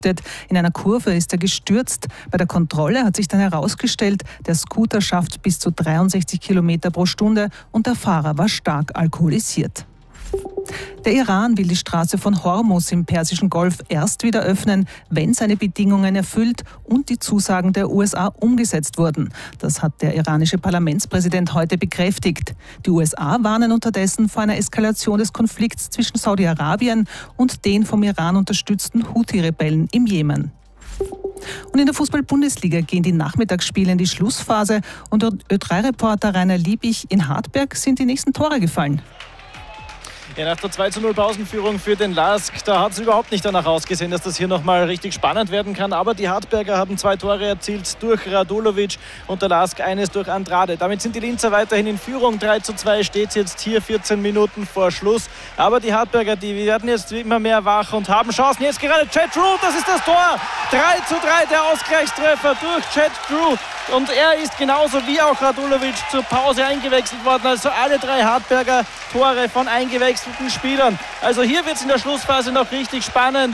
In einer Kurve ist er gestürzt. Bei der Kontrolle hat sich dann herausgestellt, der Scooter schafft bis zu 63 Kilometer pro Stunde und der Fahrer war stark alkoholisiert. Der Iran will die Straße von Hormuz im Persischen Golf erst wieder öffnen, wenn seine Bedingungen erfüllt und die Zusagen der USA umgesetzt wurden. Das hat der iranische Parlamentspräsident heute bekräftigt. Die USA warnen unterdessen vor einer Eskalation des Konflikts zwischen Saudi-Arabien und den vom Iran unterstützten Houthi-Rebellen im Jemen. Und in der Fußball-Bundesliga gehen die Nachmittagsspiele in die Schlussphase und Ö3-Reporter Rainer Liebig in Hartberg sind die nächsten Tore gefallen. Ja, nach der 2:0 Pausenführung für den LASK, da hat es überhaupt nicht danach ausgesehen, dass das hier nochmal richtig spannend werden kann. Aber die Hartberger haben 2 Tore erzielt durch Radulovic und der LASK eines durch Andrade. Damit sind die Linzer weiterhin in Führung. 3:2 steht es jetzt hier 14 Minuten vor Schluss. Aber die Hartberger, die werden jetzt immer mehr wach und haben Chancen. Jetzt gerade Chad Drew, das ist das Tor. 3:3 der Ausgleichstreffer durch Chad Drew. Und er ist genauso wie auch Radulovic zur Pause eingewechselt worden. Also alle 3 Hartberger Tore von eingewechselten Spielern. Also hier wird es in der Schlussphase noch richtig spannend.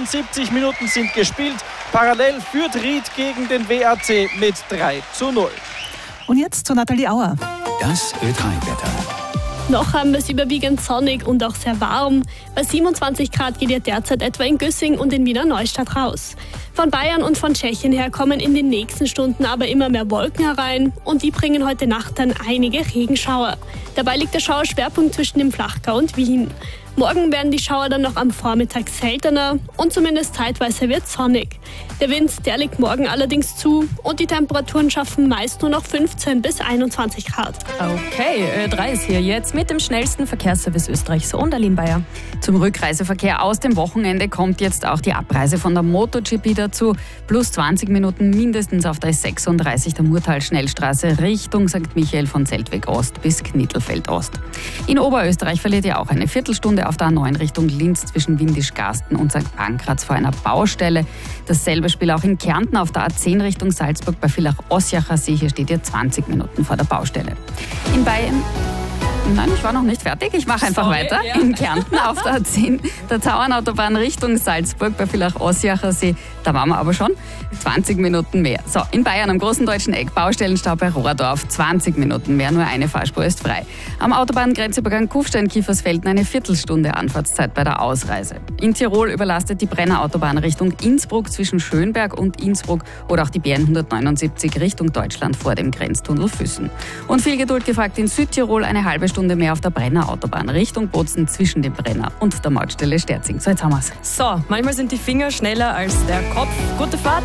76 Minuten sind gespielt. Parallel führt Ried gegen den WAC mit 3:0. Und jetzt zu Nathalie Auer. Das Ö3-Wetter. Noch haben wir es überwiegend sonnig und auch sehr warm. Bei 27 Grad geht ihr derzeit etwa in Güssing und in Wiener Neustadt raus. Von Bayern und von Tschechien her kommen in den nächsten Stunden aber immer mehr Wolken herein und die bringen heute Nacht dann einige Regenschauer. Dabei liegt der Schauerschwerpunkt zwischen dem Flachgau und Wien. Morgen werden die Schauer dann noch am Vormittag seltener und zumindest zeitweise wird es sonnig. Der Wind, der liegt morgen allerdings zu und die Temperaturen schaffen meist nur noch 15 bis 21 Grad. Okay, Ö3 ist hier jetzt mit dem schnellsten Verkehrsservice Österreichs und Aline Bayer. Zum Rückreiseverkehr aus dem Wochenende kommt jetzt auch die Abreise von der MotoGP dazu. Plus 20 Minuten mindestens auf der S36 der Murtal-Schnellstraße Richtung St. Michael von Zeltweg Ost bis Knittelfeld Ost. In Oberösterreich verliert ihr auch eine Viertelstunde auf der A9 Richtung Linz zwischen Windisch-Garsten und St. Pankraz vor einer Baustelle. Dasselbe Spiel auch in Kärnten auf der A10 Richtung Salzburg bei Villach-Ossiacher See. Hier steht ihr 20 Minuten vor der Baustelle. In Bayern... Nein, ich war noch nicht fertig. Ich mache einfach weiter. Ja. In Kärnten auf der A10, der Tauernautobahn Richtung Salzburg bei Villach-Ossiacher See. Da waren wir aber schon 20 Minuten mehr. So, in Bayern am großen deutschen Eck, Baustellenstau bei Rohrdorf, 20 Minuten mehr, nur eine Fahrspur ist frei. Am Autobahngrenzübergang Kufstein-Kiefersfelden eine Viertelstunde Anfahrtszeit bei der Ausreise. In Tirol überlastet die Brennerautobahn Richtung Innsbruck zwischen Schönberg und Innsbruck oder auch die BN 179 Richtung Deutschland vor dem Grenztunnel Füssen. Und viel Geduld gefragt in Südtirol, eine halbe Stunde mehr auf der Brennerautobahn Richtung Bozen zwischen dem Brenner und der Mautstelle Sterzing. So, jetzt haben wir's. So, manchmal sind die Finger schneller als der Kopf. Gute Fahrt!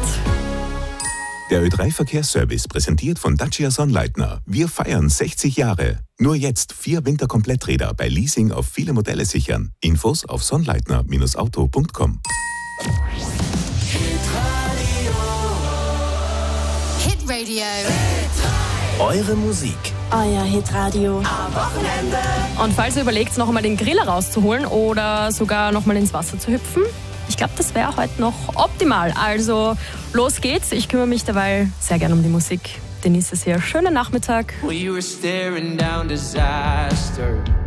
Der Ö3-Verkehrsservice präsentiert von Dacia Sonnleitner. Wir feiern 60 Jahre. Nur jetzt 4 Winterkompletträder bei Leasing auf viele Modelle sichern. Infos auf sonnleitner-auto.com. Hitradio. Eure Musik. Euer Hitradio. Am Wochenende. Und falls ihr überlegt, noch einmal den Griller rauszuholen oder sogar noch mal ins Wasser zu hüpfen, ich glaube, das wäre heute noch optimal. Also los geht's. Ich kümmere mich dabei sehr gerne um die Musik. Denise ist hier. Schönen Nachmittag. We were staring down disaster.